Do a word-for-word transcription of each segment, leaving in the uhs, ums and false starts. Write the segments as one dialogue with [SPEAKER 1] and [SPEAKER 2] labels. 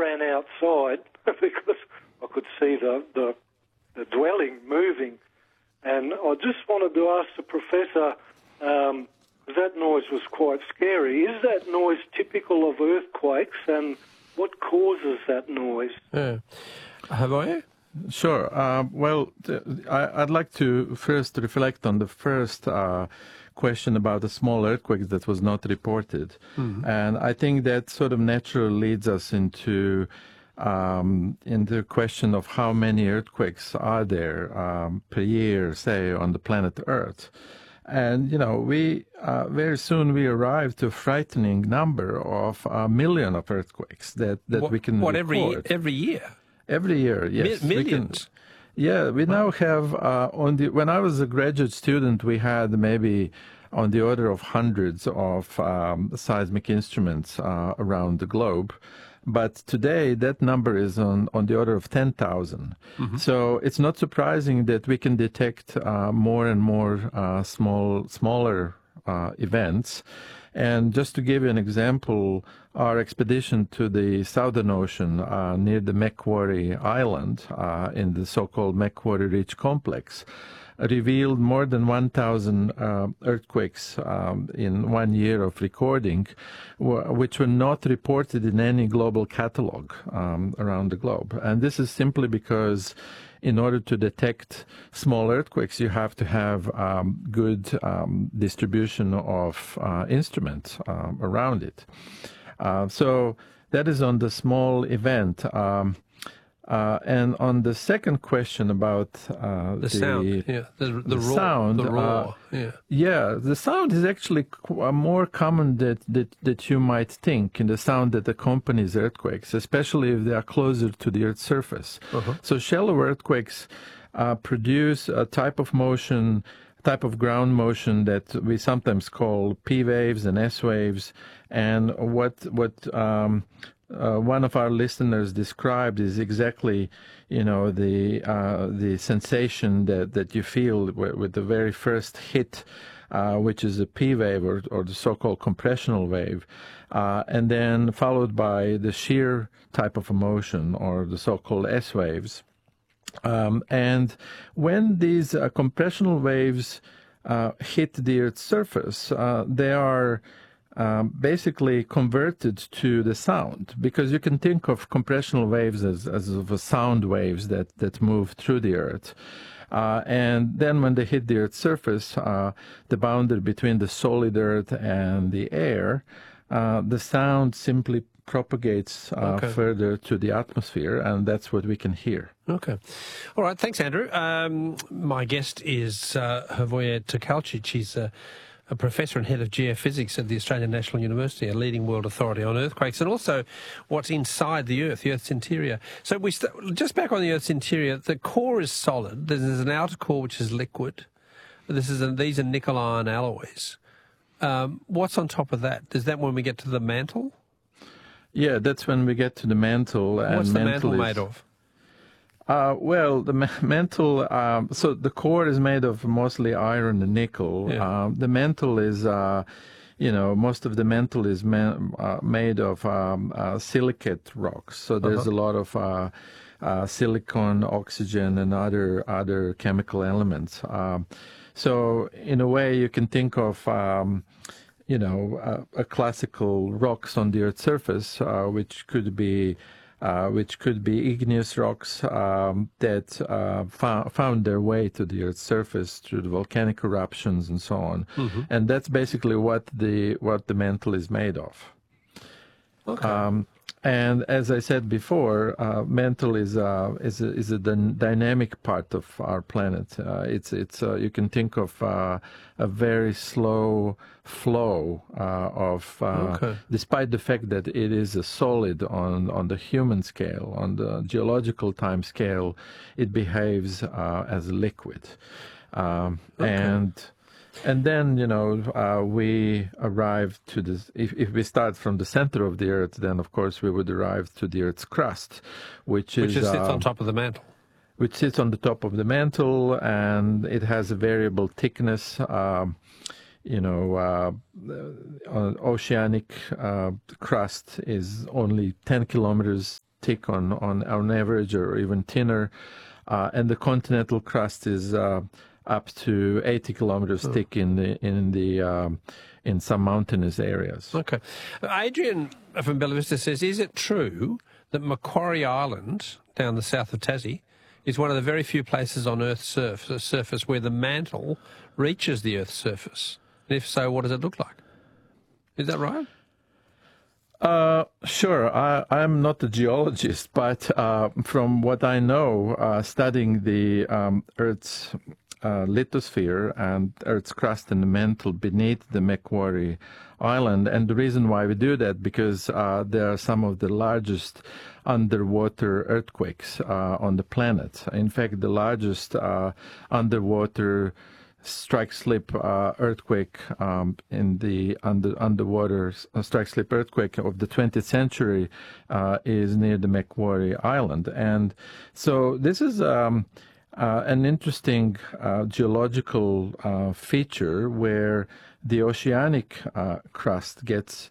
[SPEAKER 1] ran outside because I could see the, the, the dwelling moving. And I just wanted to ask the professor, um, that noise was quite scary. Is that noise typical of earthquakes, and what causes that noise?
[SPEAKER 2] Yeah. Have I?
[SPEAKER 3] Sure. Uh, well, th- I, I'd like to first reflect on the first uh, question about the small earthquake that was not reported. Mm-hmm. And I think that sort of naturally leads us into um, in the question of how many earthquakes are there um, per year, say, on the planet Earth. And, you know, we uh, very soon we arrive to a frightening number of a million of earthquakes that, that
[SPEAKER 2] what,
[SPEAKER 3] we can
[SPEAKER 2] what,
[SPEAKER 3] record.
[SPEAKER 2] every, every year?
[SPEAKER 3] Every year, yes.
[SPEAKER 2] Mi- millions?
[SPEAKER 3] We can, yeah, we wow. now have, uh, on the when I was a graduate student, we had maybe on the order of hundreds of um, seismic instruments uh, around the globe. But today, that number is on, on the order of ten thousand. Mm-hmm. So it's not surprising that we can detect uh, more and more uh, small, smaller uh, events. And just to give you an example, our expedition to the Southern Ocean uh, near the Macquarie Island uh, in the so-called Macquarie Ridge Complex revealed more than one thousand uh, earthquakes um, in one year of recording, w- which were not reported in any global catalog um, around the globe. And this is simply because in order to detect small earthquakes, you have to have um, good um, distribution of uh, instruments um, around it. Uh, so that is on the small event. Um, Uh, and on the second question about uh,
[SPEAKER 2] the, the sound, yeah, the, the,
[SPEAKER 3] the
[SPEAKER 2] roar,
[SPEAKER 3] sound,
[SPEAKER 2] the roar,
[SPEAKER 3] uh,
[SPEAKER 2] yeah,
[SPEAKER 3] yeah, the sound is actually qu- uh, more common that, that that you might think in the sound that accompanies earthquakes, especially if they are closer to the Earth's surface. Uh-huh. So shallow earthquakes uh, produce a type of motion, type of ground motion that we sometimes call P waves and S waves, and what what. Um, Uh, one of our listeners described is exactly, you know, the uh, the sensation that, that you feel w- with the very first hit, uh, which is a P wave or, or the so-called compressional wave, uh, and then followed by the shear type of emotion or the so-called S waves. Um, and when these uh, compressional waves uh, hit the Earth's surface, uh, they are Um, basically converted to the sound, because you can think of compressional waves as, as of a sound waves that, that move through the Earth. Uh, and then when they hit the Earth's surface, uh, the boundary between the solid Earth and the air, uh, the sound simply propagates uh, okay. further to the atmosphere, and that's what we can hear.
[SPEAKER 2] Okay. All right. Thanks, Andrew. Um, my guest is uh, Hrvoje Tkalčić. She's uh, a professor and head of geophysics at the Australian National University, a leading world authority on earthquakes, and also what's inside the Earth, the Earth's interior. So we st- just back on the Earth's interior, the core is solid. There's an outer core which is liquid. This is a, these are nickel iron alloys. Um, what's on top of that? Is that when we get to the mantle?
[SPEAKER 3] Yeah, that's when we get to the mantle. And
[SPEAKER 2] what's the mantle,
[SPEAKER 3] mantle
[SPEAKER 2] made
[SPEAKER 3] is-
[SPEAKER 2] of?
[SPEAKER 3] Uh, well, the ma- mantle, um, so the core is made of mostly iron and nickel.
[SPEAKER 2] Yeah.
[SPEAKER 3] Um, the mantle is, uh, you know, most of the mantle is ma- uh, made of um, uh, silicate rocks. So there's
[SPEAKER 2] Uh-huh.
[SPEAKER 3] a lot of uh, uh, silicon, oxygen, and other other chemical elements. Um, so in a way, you can think of, um, you know, uh, a classical rocks on the Earth's surface, uh, which could be Uh, which could be igneous rocks um, that uh, fo- found their way to the Earth's surface through the volcanic eruptions and so on. Mm-hmm. And that's basically what the what the mantle is made of.
[SPEAKER 2] Okay.
[SPEAKER 3] Um, and as I said before, uh, mantle is uh, is a, is a d- dynamic part of our planet. Uh, it's it's uh, you can think of uh, a very slow flow uh, of, uh,
[SPEAKER 2] okay.
[SPEAKER 3] despite the fact that it is a solid on on the human scale, on the geological time scale, it behaves uh, as a liquid, um,
[SPEAKER 2] okay.
[SPEAKER 3] and. And then, you know, uh, we arrive to this. If, if we start from the center of the Earth, then of course we would arrive to the Earth's crust, which is
[SPEAKER 2] which is, sits
[SPEAKER 3] uh,
[SPEAKER 2] on top of the mantle.
[SPEAKER 3] Which sits on the top of the mantle, and it has a variable thickness. Um, you know, uh, uh, oceanic uh, crust is only ten kilometers thick on, on, on average, or even thinner. Uh, and the continental crust is uh, up to eighty kilometers oh. thick in the in the um, in some mountainous areas.
[SPEAKER 2] Okay, Adrian from Bella Vista says, is it true that Macquarie Island down the south of Tassie is one of the very few places on Earth's surf, surface where the mantle reaches the Earth's surface? And if so, what does it look like? Is that right?
[SPEAKER 3] Uh, sure. I, I'm not a geologist, but uh, from what I know, uh, studying the um, Earth's uh, lithosphere and Earth's crust and the mantle beneath the Macquarie Island, and the reason why we do that, because uh, they are some of the largest underwater earthquakes uh, on the planet. In fact, the largest uh, underwater strike-slip uh, earthquake um, in the under, underwater uh, strike-slip earthquake of the twentieth century uh, is near the Macquarie Island. And so this is um, uh, an interesting uh, geological uh, feature where the oceanic uh, crust gets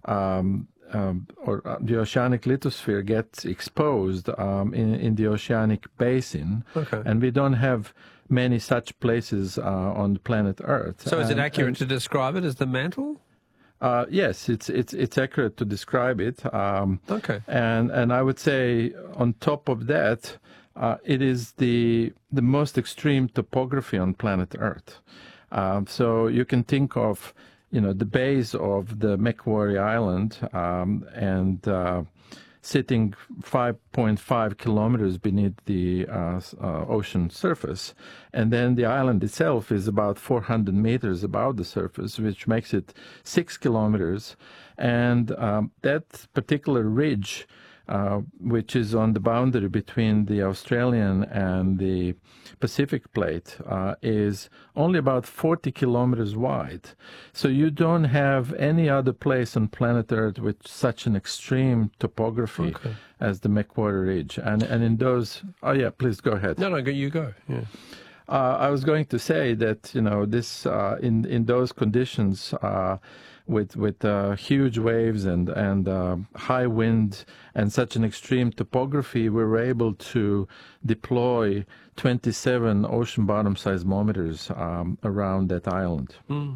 [SPEAKER 3] um, Um, or uh, the oceanic lithosphere gets exposed um, in, in the oceanic basin.
[SPEAKER 2] Okay.
[SPEAKER 3] And we don't have many such places uh, on the planet Earth.
[SPEAKER 2] So is it
[SPEAKER 3] and,
[SPEAKER 2] accurate
[SPEAKER 3] and,
[SPEAKER 2] to describe it as the mantle?
[SPEAKER 3] Uh, yes, it's it's it's accurate to describe it. Um,
[SPEAKER 2] okay.
[SPEAKER 3] And and I would say on top of that, uh, it is the the most extreme topography on planet Earth. Um, so you can think of, you know, the base of the Macquarie Island um, and uh, sitting five point five kilometers beneath the uh, uh, ocean surface. And then the island itself is about four hundred meters above the surface, which makes it six kilometers. And um, that particular ridge, uh, which is on the boundary between the Australian and the Pacific plate, uh, is only about forty kilometers wide. So you don't have any other place on planet Earth with such an extreme topography
[SPEAKER 2] okay.
[SPEAKER 3] as the Macquarie Ridge. And and in those, oh yeah, please go ahead.
[SPEAKER 2] No, no, you go. Yeah.
[SPEAKER 3] Uh, I was going to say that, you know, this uh, in in those conditions, uh, with with uh, huge waves and and uh, high wind and such an extreme topography, we were able to deploy twenty-seven ocean bottom seismometers um, around that island.
[SPEAKER 2] Mm.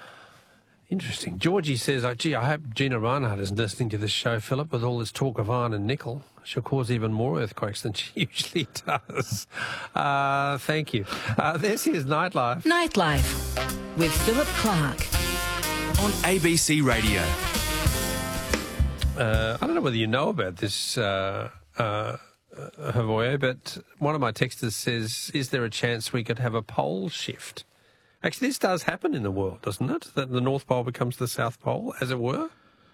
[SPEAKER 2] Interesting. Georgie says, oh, gee, I hope Gina Reinhardt isn't listening to this show, Philip, with all this talk of iron and nickel. She'll cause even more earthquakes than she usually does. Uh, thank you. Uh, this is Nightlife.
[SPEAKER 4] Nightlife with Philip Clark
[SPEAKER 5] on A B C Radio.
[SPEAKER 2] Uh, I don't know whether you know about this, uh, uh, Havoye, but one of my texters says, is there a chance we could have a pole shift? Actually, this does happen in the world, doesn't it? That the North Pole becomes the South Pole, as it were?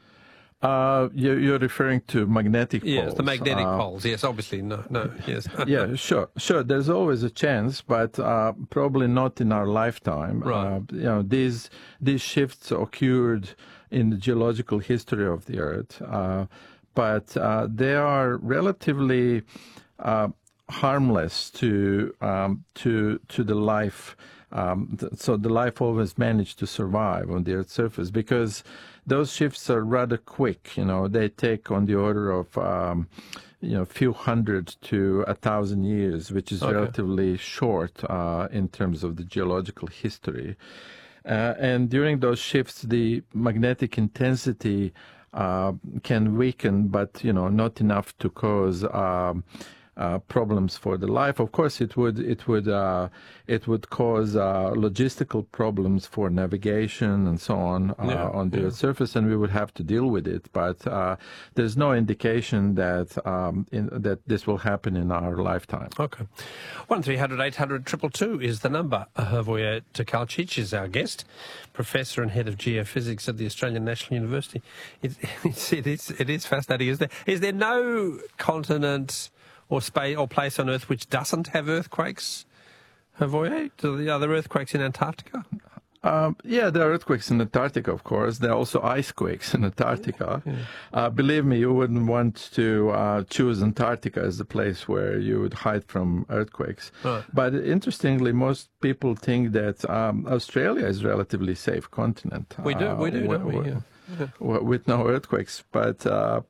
[SPEAKER 3] Uh, you're, you're referring to magnetic poles.
[SPEAKER 2] Yes, the magnetic
[SPEAKER 3] uh,
[SPEAKER 2] poles. Yes, obviously, no, no, yes.
[SPEAKER 3] Yeah, sure, sure. There's always a chance, but uh, probably not in our lifetime.
[SPEAKER 2] Right.
[SPEAKER 3] Uh, you know, these these shifts occurred in the geological history of the Earth, uh, but uh, they are relatively uh, harmless to um, to to the life. Um, th- so the life always managed to survive on the Earth's surface because those shifts are rather quick. You know, they take on the order of um, you know, a few hundred to a thousand years, which is okay. relatively short uh, in terms of the geological history. Uh, and during those shifts, the magnetic intensity uh, can weaken, but you know, not enough to cause Um, Uh, problems for the life. Of course, it would it would uh, it would cause uh, logistical problems for navigation and so on uh,
[SPEAKER 2] yeah,
[SPEAKER 3] on the
[SPEAKER 2] yeah.
[SPEAKER 3] Earth's surface, and we would have to deal with it. But uh, there's no indication that um, in, that this will happen in our lifetime.
[SPEAKER 2] Okay, one three hundred eight hundred triple two is the number. Havoye Tkalčić is our guest, professor and head of geophysics at the Australian National University. It, it's, it is it is fascinating. Is there is there no continent or space or place on Earth which doesn't have earthquakes, Havoye? Do the other earthquakes in Antarctica?
[SPEAKER 3] Um, yeah, there are earthquakes in Antarctica, of course. There are also icequakes in Antarctica. Yeah. Uh, believe me, you wouldn't want to uh, choose Antarctica as the place where you would hide from earthquakes.
[SPEAKER 2] Right.
[SPEAKER 3] But interestingly, most people think that um, Australia is a relatively safe continent.
[SPEAKER 2] We do,
[SPEAKER 3] uh,
[SPEAKER 2] we do,
[SPEAKER 3] w-
[SPEAKER 2] don't we?
[SPEAKER 3] w-
[SPEAKER 2] Yeah.
[SPEAKER 3] w- with no earthquakes. But uh,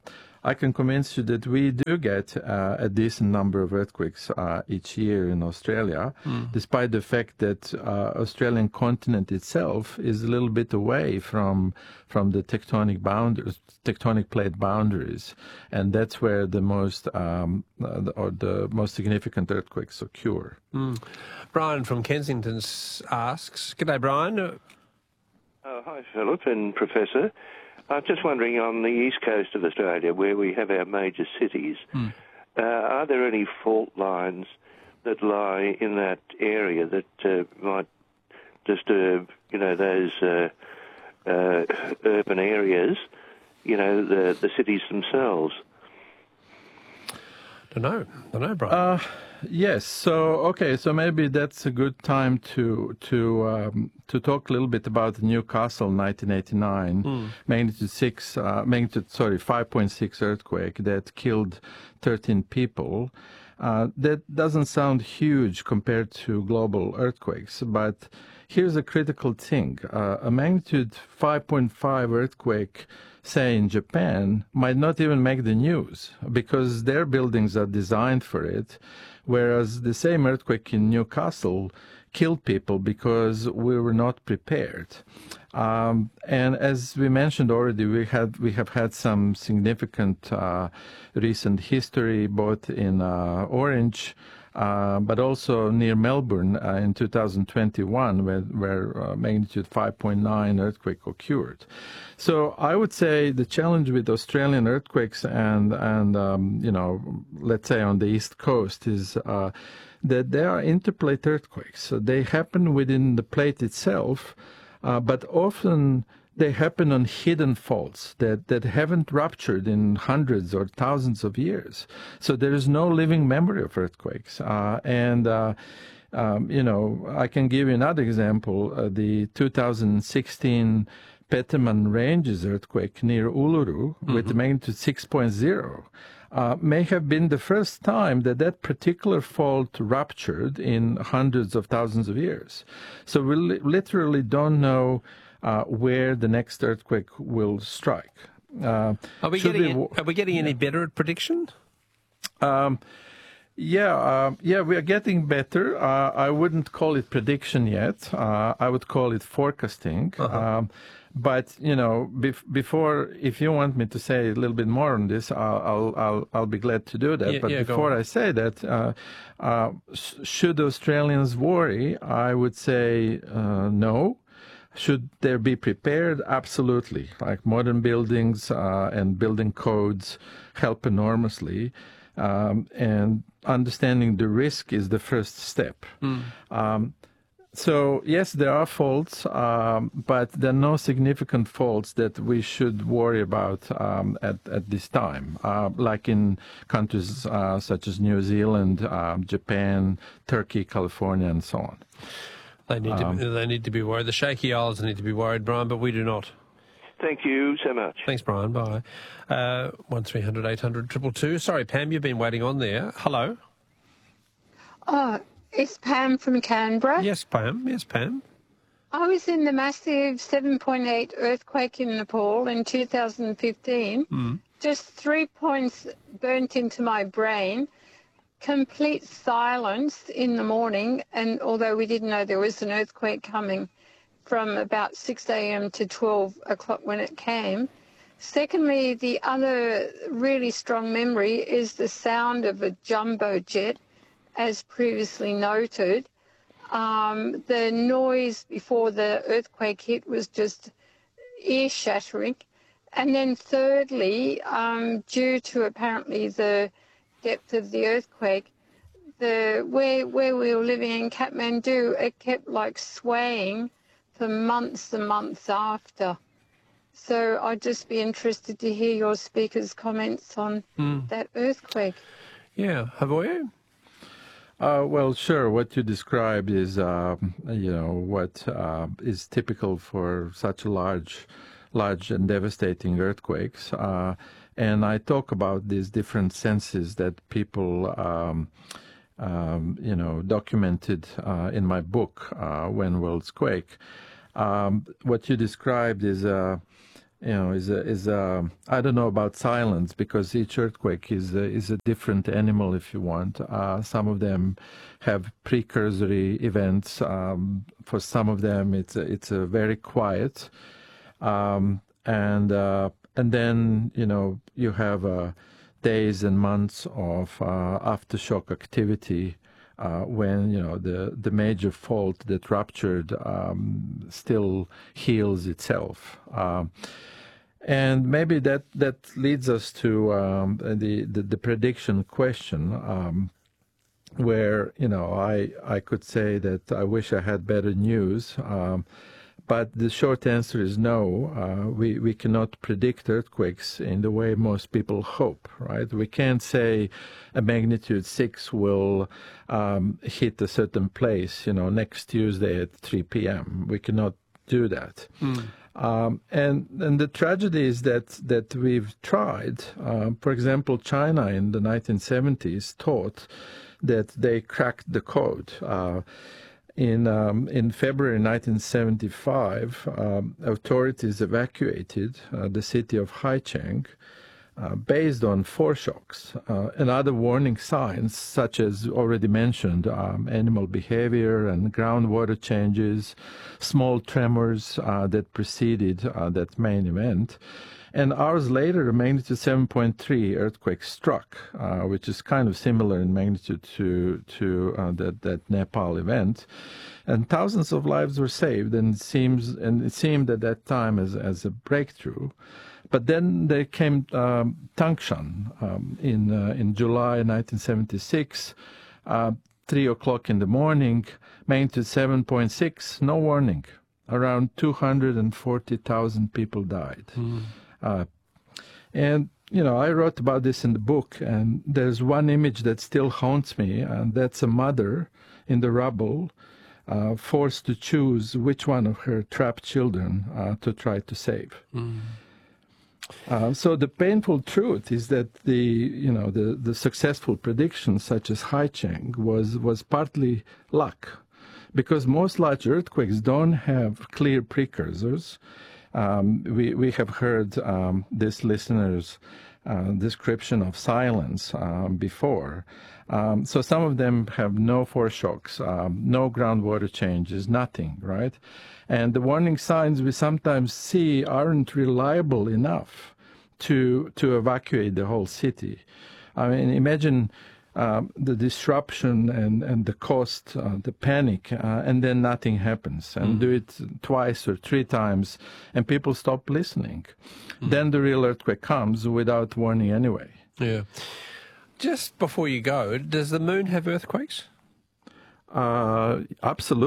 [SPEAKER 3] I can convince you that we do get uh, a decent number of earthquakes uh, each year in Australia, mm. despite the fact that uh, Australian continent itself is a little bit away from from the tectonic boundaries, tectonic plate boundaries, and that's where the most um, uh, or the most significant earthquakes occur.
[SPEAKER 2] Mm. Brian from Kensington asks, "G'day, Brian."
[SPEAKER 6] Uh, hi, Philip and Professor. I'm just wondering, on the east coast of Australia, where we have our major cities, mm. uh, are there any fault lines that lie in that area that uh, might disturb, you know, those uh, uh, urban areas, you know, the the cities themselves?
[SPEAKER 2] Don't know. Don't know, Brian.
[SPEAKER 3] Uh, yes. So okay. So maybe that's a good time to to um, to talk a little bit about Newcastle, nineteen eighty-nine, mm. magnitude six, uh, magnitude sorry, five point six earthquake that killed thirteen people. Uh, that doesn't sound huge compared to global earthquakes, but here's a critical thing: uh, a magnitude five point five earthquake, say in Japan, might not even make the news because their buildings are designed for it, whereas the same earthquake in Newcastle killed people because we were not prepared. Um, and as we mentioned already, we had we have had some significant uh, recent history, both in uh, Orange, Uh, but also near Melbourne uh, in two thousand twenty-one, where, where uh, magnitude five point nine earthquake occurred. So I would say the challenge with Australian earthquakes and, and um, you know, let's say on the East Coast is uh, that they are interplate earthquakes. So they happen within the plate itself, uh, but often they happen on hidden faults that, that haven't ruptured in hundreds or thousands of years. So there is no living memory of earthquakes. Uh, and, uh, um, you know, I can give you another example. Uh, the two thousand sixteen Petermann Ranges earthquake near Uluru mm-hmm. with magnitude six point zero uh, may have been the first time that that particular fault ruptured in hundreds of thousands of years. So we li- literally don't know Uh, where the next earthquake will strike. Uh,
[SPEAKER 2] are, we getting, we, in, are we getting any better at prediction?
[SPEAKER 3] Um, yeah, uh, yeah, we are getting better. Uh, I wouldn't call it prediction yet. Uh, I would call it forecasting. Uh-huh. Um, but you know, bef- before, if you want me to say a little bit more on this, I'll I'll I'll, I'll be glad to do that.
[SPEAKER 2] Yeah,
[SPEAKER 3] but
[SPEAKER 2] yeah,
[SPEAKER 3] before I say that, uh, uh, should Australians worry? I would say uh, no. Should they be prepared? Absolutely. Like modern buildings uh, and building codes help enormously. Um, and understanding the risk is the first step. Mm. Um, so, yes, there are faults, um, but there are no significant faults that we should worry about um, at, at this time, uh, like in countries uh, such as New Zealand, uh, Japan, Turkey, California, and so on.
[SPEAKER 2] They need to.
[SPEAKER 3] Um,
[SPEAKER 2] they need to be worried. The Shaky Isles need to be worried, Brian, but we do not.
[SPEAKER 6] Thank you so much.
[SPEAKER 2] Thanks, Brian. Bye. Uh, one three hundred eight hundred two two two. Sorry, Pam, you've been waiting on there. Hello.
[SPEAKER 7] Oh, it's Pam from Canberra.
[SPEAKER 2] Yes, Pam. Yes, Pam.
[SPEAKER 7] I was in the massive seven point eight earthquake in Nepal in two thousand fifteen. Mm. Just three points burnt into my brain. Complete silence in the morning, and although we didn't know there was an earthquake coming from about six a.m. to twelve o'clock when it came. Secondly, the other really strong memory is the sound of a jumbo jet, as previously noted. Um, the noise before the earthquake hit was just ear-shattering. And then thirdly, um, due to apparently the depth of the earthquake, the where where we were living in Kathmandu, it kept like swaying for months and months after. So I'd just be interested to hear your speaker's comments on mm. that earthquake.
[SPEAKER 2] Yeah, Havoya?
[SPEAKER 3] Uh, well, sure. What you described is, uh, you know, what uh, is typical for such large, large and devastating earthquakes. Uh, And I talk about these different senses that people, um, um, you know, documented uh, in my book, uh, When Worlds Quake. Um, what you described is a, you know, is a, is a, I don't know about silence, because each earthquake is a, is a different animal, if you want. Uh, some of them have precursory events. Um, for some of them, it's a, it's a very quiet, um, and uh, and then you know you have uh, days and months of uh, aftershock activity. Uh, when you know the the major fault that ruptured um, still heals itself, uh, and maybe that that leads us to um, the, the the prediction question, um, where you know I I could say that I wish I had better news. Um, But the short answer is no. Uh, we, we cannot predict earthquakes in the way most people hope, right? We can't say a magnitude six will um, hit a certain place, you know, next Tuesday at three p.m. We cannot do that. Mm. Um, and and the tragedy is that, that we've tried. Uh, for example, China in the nineteen seventies thought that they cracked the code. Uh, In um, in February nineteen seventy-five, um, authorities evacuated uh, the city of Haicheng uh, based on foreshocks uh, and other warning signs, such as already mentioned, um, animal behavior and groundwater changes, small tremors uh, that preceded uh, that main event. And hours later, a magnitude seven point three earthquake struck, uh, which is kind of similar in magnitude to to uh, that that Nepal event, and thousands of lives were saved. And it seems and it seemed at that time as as a breakthrough. But then there came um, Tangshan um, in uh, in July nineteen seventy-six, uh, three o'clock in the morning, magnitude seven point six, no warning. Around two hundred forty thousand people died. Mm. Uh, and, you know, I wrote about this in the book, and there's one image that still haunts me, and that's a mother in the rubble, uh, forced to choose which one of her trapped children uh, to try to save. Mm. Uh, so the painful truth is that the, you know, the, the successful predictions, such as Haicheng, was, was partly luck, because most large earthquakes don't have clear precursors. Um, we, we have heard um, this listener's uh, description of silence um, before. Um, so some of them have no foreshocks, um, no groundwater changes, nothing, right? And the warning signs we sometimes see aren't reliable enough to, to evacuate the whole city. I mean, imagine Um, the disruption and, and the cost, uh, the panic, uh, and then nothing happens. And mm. do it twice or three times, and people stop listening. Mm. Then the real earthquake comes without warning anyway.
[SPEAKER 2] Yeah. Just before you go, does the moon have earthquakes?
[SPEAKER 3] Uh, absolutely.